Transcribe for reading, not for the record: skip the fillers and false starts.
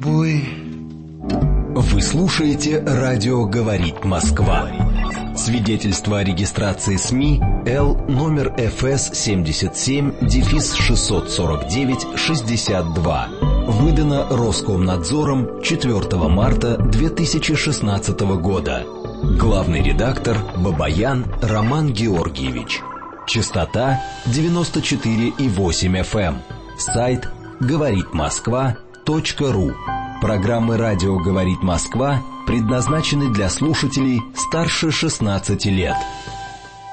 тобой. Вы слушаете «Радио говорит Москва». Свидетельство о регистрации СМИ Л номер ФС 77-649-62. Выдано Роскомнадзором 4 марта 2016 года. Главный редактор Бабаян Роман Георгиевич. Частота 94,8 FM. Сайт говоритмосква.ру. Программы «Радио говорит Москва» предназначены для слушателей старше 16 лет.